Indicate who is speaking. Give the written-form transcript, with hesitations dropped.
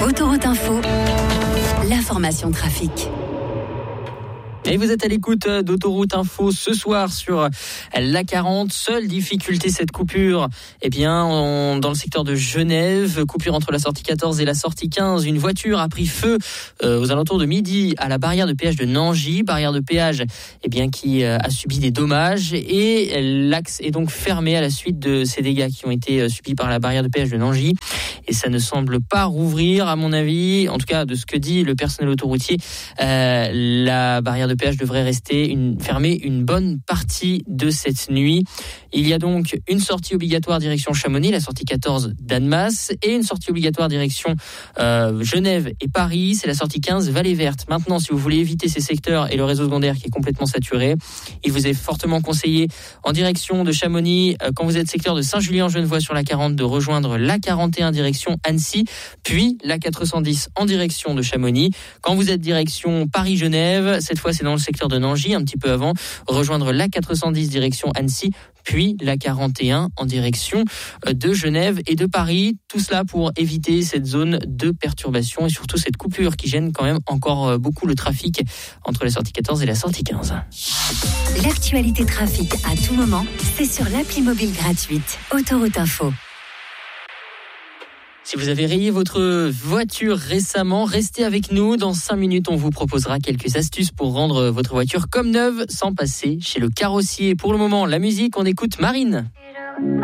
Speaker 1: Autoroute Info, l'information trafic.
Speaker 2: Et vous êtes à l'écoute d'Autoroute Info ce soir sur l'A40. Seule difficulté, cette coupure, dans le secteur de Genève. Coupure entre la sortie 14 et la sortie 15. Une voiture a pris feu aux alentours de midi à la barrière de péage de Nangy. Barrière de péage qui a subi des dommages. Et l'axe est donc fermé à la suite de ces dégâts qui ont été subis par la barrière de péage de Nangy. Et ça ne semble pas rouvrir, à mon avis, en tout cas de ce que dit le personnel autoroutier. La barrière de péage devrait rester fermée une bonne partie de cette nuit. Il y a donc une sortie obligatoire direction Chamonix, la sortie 14 d'Annemasse, et une sortie obligatoire direction Genève et Paris, c'est la sortie 15 Vallée Verte. Maintenant, si vous voulez éviter ces secteurs et le réseau secondaire qui est complètement saturé, il vous est fortement conseillé en direction de Chamonix, quand vous êtes secteur de Saint-Julien-Genevois sur la 40, de rejoindre la 41 direction Annecy, puis la 410 en direction de Chamonix. Quand vous êtes direction Paris-Genève, cette fois c'est dans le secteur de Nangy, un petit peu avant, rejoindre la 410 direction Annecy, puis la 41 en direction de Genève et de Paris. Tout cela pour éviter cette zone de perturbation et surtout cette coupure qui gêne quand même encore beaucoup le trafic entre la sortie 14 et la sortie 15.
Speaker 1: L'actualité trafic à tout moment, c'est sur l'appli mobile gratuite Autoroute Info.
Speaker 2: Si vous avez rayé votre voiture récemment, restez avec nous. Dans 5 minutes, on vous proposera quelques astuces pour rendre votre voiture comme neuve sans passer chez le carrossier. Pour le moment, la musique, on écoute Marine.